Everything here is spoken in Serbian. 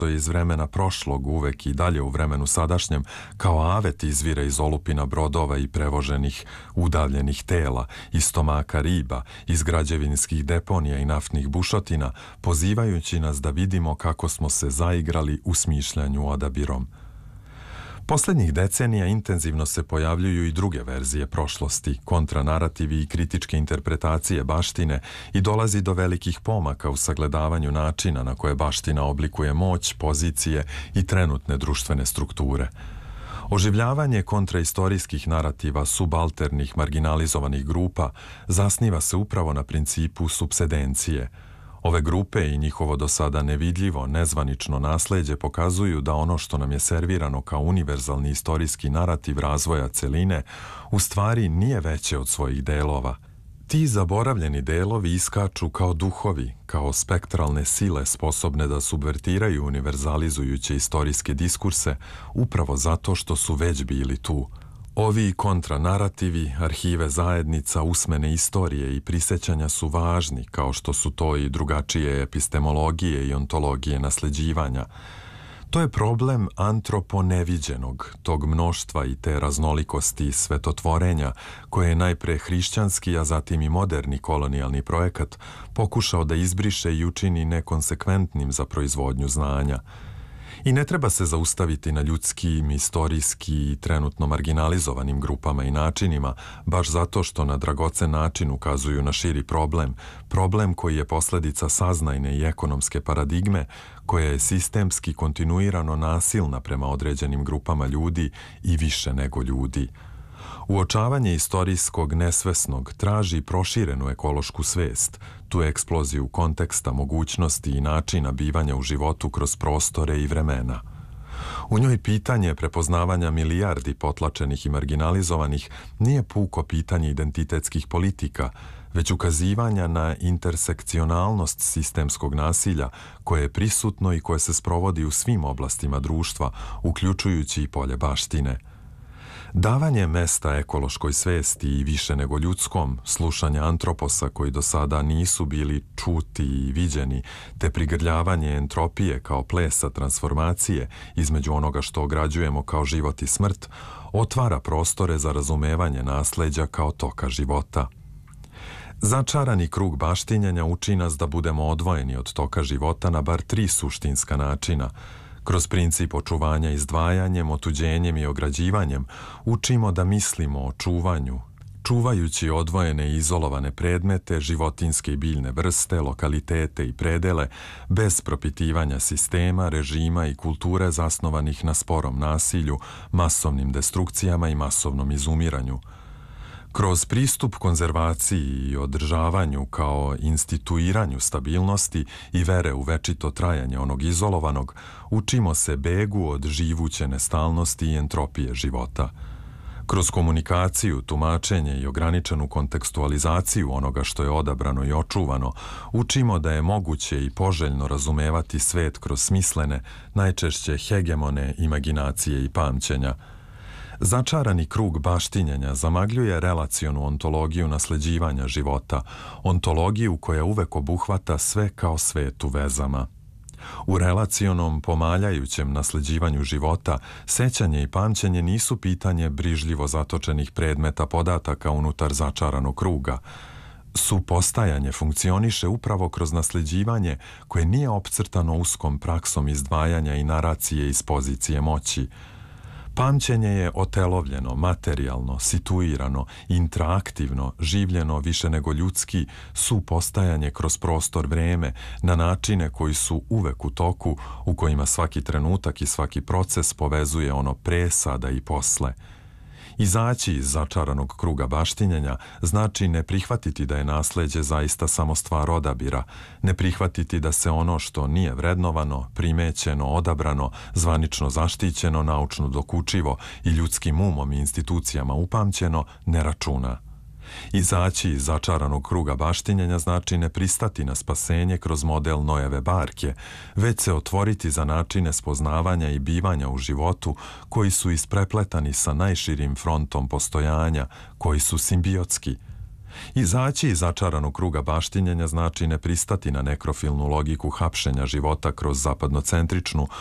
što je iz vremena prošlog uvek i dalje u vremenu sadašnjem, kao avet izvire iz olupina brodova i prevoženih udavljenih tela, iz stomaka riba, iz građevinskih deponija i naftnih bušotina, pozivajući nas da vidimo kako smo se zaigrali u smišljanju odabirom. Poslednjih decenija intenzivno se pojavljuju i druge verzije prošlosti, kontranarativi i kritičke interpretacije baštine i dolazi do velikih pomaka u sagledavanju načina na koje baština oblikuje moć, pozicije i trenutne društvene strukture. Oživljavanje kontraistorijskih narativa subalternih marginalizovanih grupa zasniva se upravo na principu supsedencije. Ove grupe i njihovo do sada nevidljivo, nezvanično nasleđe pokazuju da ono što nam je servirano kao univerzalni istorijski narativ razvoja celine u stvari nije veće od svojih delova. Ti zaboravljeni delovi iskaču kao duhovi, kao spektralne sile sposobne da subvertiraju univerzalizujuće istorijske diskurse upravo zato što su već bili tu. Ovi kontranarativi, arhive zajednica, usmene istorije i prisećanja su važni, kao što su to i drugačije epistemologije i ontologije nasleđivanja. To je problem antroponeviđenog, tog mnoštva i te raznolikosti svetotvorenja, koje je najpre hrišćanski, a zatim i moderni kolonijalni projekat pokušao da izbriše i učini nekonsekventnim za proizvodnju znanja. I ne treba se zaustaviti na ljudskim, istorijski i trenutno marginalizovanim grupama i načinima, baš zato što na dragocen način ukazuju na širi problem koji je posledica saznajne i ekonomske paradigme, koja je sistemski kontinuirano nasilna prema određenim grupama ljudi i više nego ljudi. Uočavanje istorijskog nesvesnog traži proširenu ekološku svest, tu eksploziju konteksta, mogućnosti i načina bivanja u životu kroz prostore i vremena. U njoj pitanje prepoznavanja milijardi potlačenih i marginalizovanih nije puko pitanje identitetskih politika, već ukazivanja na intersekcionalnost sistemskog nasilja koje je prisutno i koje se sprovodi u svim oblastima društva, uključujući i polje baštine. Davanje mesta ekološkoj svesti i više nego ljudskom, slušanje antroposa koji do sada nisu bili čuti i viđeni, te prigrljavanje entropije kao plesa transformacije između onoga što ograđujemo kao život i smrt, otvara prostore za razumevanje nasleđa kao toka života. Začarani krug baštinjenja uči nas da budemo odvojeni od toka života na bar 3 suštinska načina. Kroz princip očuvanja izdvajanjem, otuđenjem i ograđivanjem učimo da mislimo o čuvanju, čuvajući odvojene i izolovane predmete, životinske i biljne vrste, lokalitete i predele, bez propitivanja sistema, režima i kulture zasnovanih na sporom nasilju, masovnim destrukcijama i masovnom izumiranju. Kroz pristup konzervaciji i održavanju kao instituiranju stabilnosti i vere u večito trajanje onog izolovanog, učimo se begu od živuće nestalnosti i entropije života. Kroz komunikaciju, tumačenje i ograničenu kontekstualizaciju onoga što je odabrano i očuvano, učimo da je moguće i poželjno razumevati svet kroz smislene, najčešće hegemone imaginacije i pamćenja. Začarani krug baštinjenja zamagljuje relacionu ontologiju nasleđivanja života, ontologiju koja uvek obuhvata sve kao svet u vezama. U relacionom, pomaljajućem nasleđivanju života, sećanje i pamćenje nisu pitanje brižljivo zatočenih predmeta podataka unutar začaranog kruga. Supostajanje funkcioniše upravo kroz nasleđivanje koje nije opcrtano uskom praksom izdvajanja i naracije iz pozicije moći. Pamćenje je otelovljeno, materijalno, situirano, interaktivno, življeno više nego ljudski, supostajanje kroz prostor vreme na načine koji su uvek u toku, u kojima svaki trenutak i svaki proces povezuje ono pre, sada i posle. Izaći iz začaranog kruga baštinjenja znači ne prihvatiti da je nasleđe zaista samo stvar odabira, ne prihvatiti da se ono što nije vrednovano, primećeno, odabrano, zvanično zaštićeno, naučno dokučivo i ljudskim umom i institucijama upamćeno, ne računa. Izaći iz začaranog kruga baštinjenja znači ne pristati na spasenje kroz model Noeve barke, već se otvoriti za načine spoznavanja i bivanja u životu koji su isprepletani sa najširim frontom postojanja, koji su simbiotski. Izaći iz začaranog kruga baštinjenja znači ne pristati na nekrofilnu logiku hapšenja života kroz zapadnocentričnu,